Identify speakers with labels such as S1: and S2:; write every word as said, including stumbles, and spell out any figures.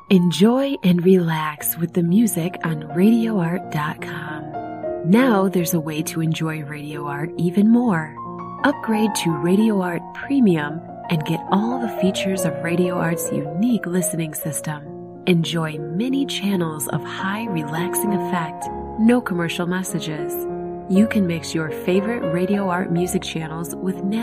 S1: Enjoy and relax with the music on radio art dot com. Now there's a way to enjoy Radio Art even more. Upgrade to Radio Art Premium and get all the features of Radio Art's unique listening system. Enjoy many channels of high relaxing effect, no commercial messages. You can mix your favorite Radio Art music channels with